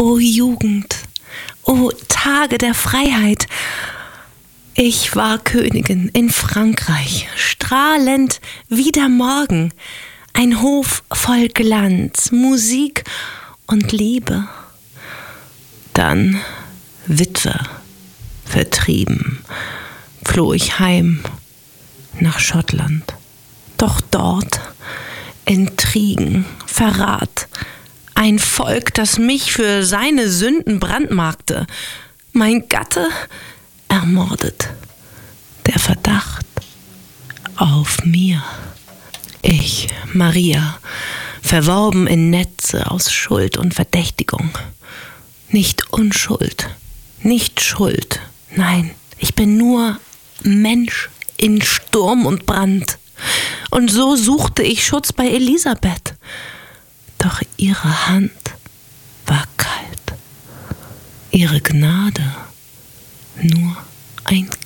O Jugend, o Tage der Freiheit. Ich war Königin in Frankreich, strahlend wie der Morgen, ein Hof voll Glanz, Musik und Liebe. Dann Witwe, vertrieben, floh ich heim nach Schottland. Doch dort Intrigen, Verrat, ein Volk, das mich für seine Sünden brandmarkte. Mein Gatte ermordet, der Verdacht auf mir. Ich, Maria, verworben in Netze aus Schuld und Verdächtigung. Nicht Unschuld, nicht Schuld, nein, ich bin nur Mensch in Sturm und Brand. Und so suchte ich Schutz bei Elisabeth. Doch ihre Hand war kalt, ihre Gnade nur ein